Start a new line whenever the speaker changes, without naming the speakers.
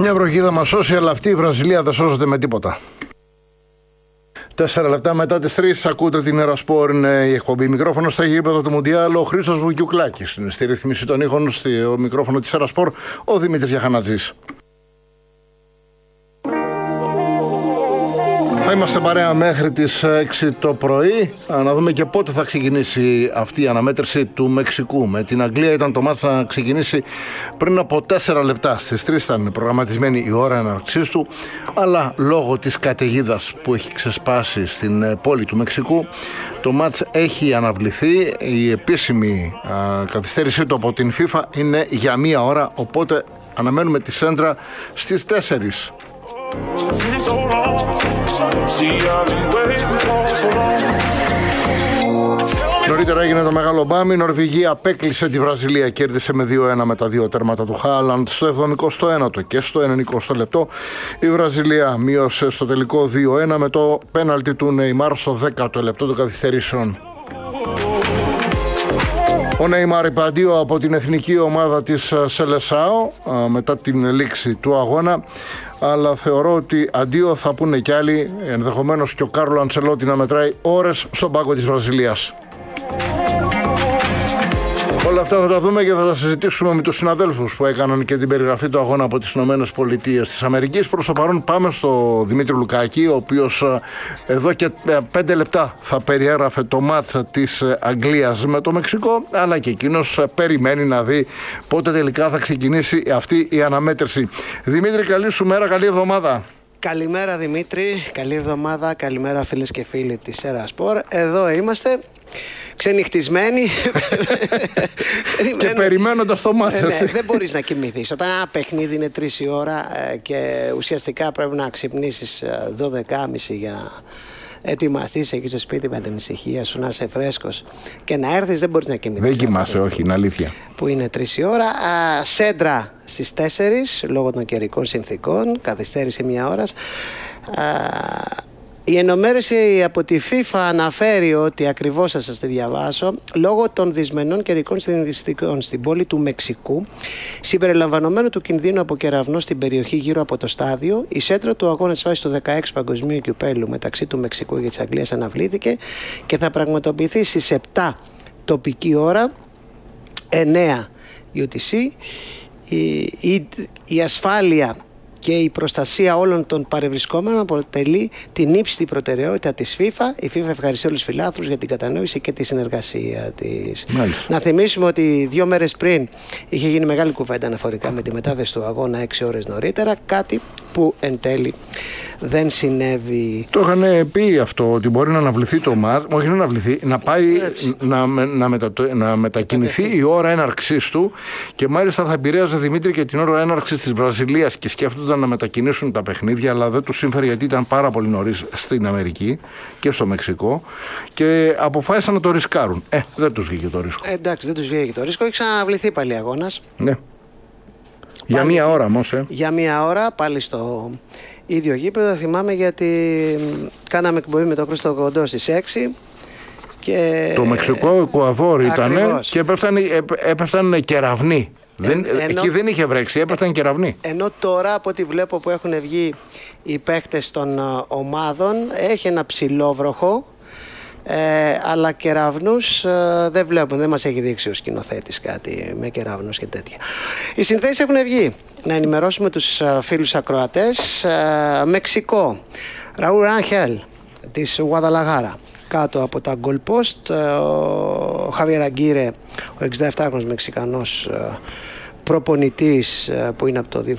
Μια βροχή θα μας σώσει, αλλά αυτή η Βραζιλία δεν σώζεται με τίποτα. 4 λεπτά μετά τις 3 ακούτε την Ερασπόρ, είναι η εκπομπή. Μικρόφωνο στα γήπεδα του Μουντιάλ, ο Χρήστος Βουγιουκλάκης. Είναι στη ρύθμιση των ήχων, στο μικρόφωνο της Ερασπόρ, ο Δημήτρης Γιαχανατζής. Θα είμαστε παρέα μέχρι τις 6 το πρωί. Να δούμε και πότε θα ξεκινήσει αυτή η αναμέτρηση του Μεξικού. Με την Αγγλία ήταν το μάτς να ξεκινήσει πριν από 4 λεπτά. Στις 3 ήταν προγραμματισμένη η ώρα έναρξής του. Αλλά λόγω της καταιγίδας που έχει ξεσπάσει στην πόλη του Μεξικού, το μάτς έχει αναβληθεί. Η επίσημη καθυστέρησή του από την FIFA είναι για 1 ώρα. Οπότε αναμένουμε τη σέντρα στις 4. Νωρίτερα έγινε το μεγάλο μπάμι. Η Νορβηγία απέκλεισε τη Βραζιλία, κέρδισε με 2-1 με τα 2 τέρματα του Χάλαντ στο 71ο και στο 90ο λεπτό. Η Βραζιλία μείωσε στο τελικό 2-1 με το πέναλτι του Νεϊμάρ στο 10ο λεπτό των καθυστερήσεων. Ο Νεϊμάρ είπε αντίο από την εθνική ομάδα της Σελεσάο μετά την λήξη του αγώνα, αλλά θεωρώ ότι αντίο θα πούνε κι άλλοι, ενδεχομένως και ο Κάρλο Αντσελότη να μετράει ώρες στον πάγκο της Βραζιλίας. Όλα αυτά θα τα δούμε και θα τα συζητήσουμε με τους συναδέλφους που έκαναν και την περιγραφή του αγώνα από τις ΗΠΑ. Προς το παρόν πάμε στο Δημήτρη Λουκάκη, ο οποίος εδώ και 5 λεπτά θα περιέγραφε το μάτσα της Αγγλίας με το Μεξικό, αλλά και εκείνος περιμένει να δει πότε τελικά θα ξεκινήσει αυτή η αναμέτρηση. Δημήτρη, καλή σου μέρα, καλή εβδομάδα.
Καλημέρα Δημήτρη, καλή εβδομάδα, καλημέρα φίλες και φίλοι της Ερασπόρ. Εδώ είμαστε, ξενυχτισμένοι
και περιμένοντας το μάτς.
Ναι, δεν μπορείς να κοιμηθείς. Όταν ένα παιχνίδι είναι 3 η ώρα και ουσιαστικά πρέπει να ξυπνήσεις 12.30 για να ετοιμαστείς εκεί στο σπίτι με την ησυχία σου, να είσαι φρέσκος και να έρθεις, δεν μπορείς να κοιμηθείς.
Δεν κοιμάσαι, όχι, είναι αλήθεια.
Που είναι 3 η ώρα. Σέντρα στις 4 λόγω των καιρικών συνθήκων, καθυστέρησε 1 ώρα. Η ενημέρωση από τη FIFA αναφέρει ότι, ακριβώς θα σας τη διαβάσω, λόγω των δυσμενών καιρικών συνθήκων στην πόλη του Μεξικού, συμπεριλαμβανομένου του κινδύνου από κεραυνό στην περιοχή γύρω από το στάδιο, η σέντρα του αγώνα της φάσης του 16 Παγκοσμίου Κυπέλλου μεταξύ του Μεξικού και της Αγγλίας αναβλήθηκε και θα πραγματοποιηθεί στις 7 τοπική ώρα, 9 UTC. Η ασφάλεια και η προστασία όλων των παρευρισκόμενων αποτελεί την ύψιστη προτεραιότητα της FIFA. Η FIFA ευχαριστεί όλους τους φιλάθλους για την κατανόηση και τη συνεργασία της.
Μάλιστα.
Να θυμίσουμε ότι 2 μέρες πριν είχε γίνει μεγάλη κουβέντα αναφορικά με τη μετάδεση του αγώνα 6 ώρες νωρίτερα, κάτι που εν τέλει δεν συνέβη.
Το είχαν πει αυτό, ότι μπορεί να αναβληθεί το μάτς, όχι να αναβληθεί, να πάει να μετακινηθεί η ώρα έναρξής του, και μάλιστα θα επηρέαζε, Δημήτρη, και την ώρα έναρξης της Βραζιλίας, και σκέφτονταν να μετακινήσουν τα παιχνίδια, αλλά δεν τους σύμφερε γιατί ήταν πάρα πολύ νωρίς στην Αμερική και στο Μεξικό και αποφάσισαν να το ρισκάρουν. Δεν τους βγήκε το ρίσκο.
Εντάξει, δεν τους βγήκε το ρίσκο, έχει ξαναβληθεί πάλι αγώνας.
Ναι. Για 1 ώρα όμως.
Για 1 ώρα πάλι στο ίδιο γήπεδο. Θυμάμαι γιατί κάναμε εκπομπή με τον Χρήστο Κοντό στις 6 και
το Μεξικό Εκουαδόρ ήταν και έπεφταν κεραυνοί. Εκεί δεν είχε βρέξει, έπεφταν κεραυνοί.
Ενώ τώρα, από ό,τι βλέπω που έχουν βγει οι παίχτες των ομάδων, έχει ένα ψηλό βροχό, αλλά κεραυνούς δεν βλέπουν, δεν μας έχει δείξει ο σκηνοθέτης κάτι με κεραυνούς και τέτοια. Οι συνθέσεις έχουν βγει. Να ενημερώσουμε τους φίλους ακροατές. Μεξικό, Ραούλ Ράνχελ της Γουαδαλαγάρα, κάτω από τα goal post. Ο Χαβιέρ Αγκίρε, ο 67χρονος Μεξικανός προπονητής που είναι από το